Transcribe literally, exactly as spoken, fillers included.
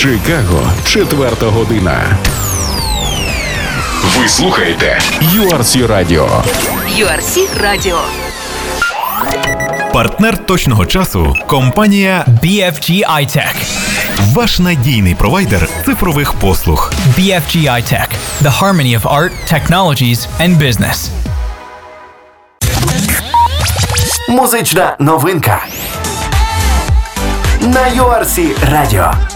Чикаго, четверта година. Ви слухаєте ю ар сі Radio. ю ар сі Radio. Партнер точного часу – компанія бі еф джі iTech. Ваш надійний провайдер цифрових послуг. бі еф джі iTech. The harmony of art, technologies and business. Музична новинка на ю ар сі Radio.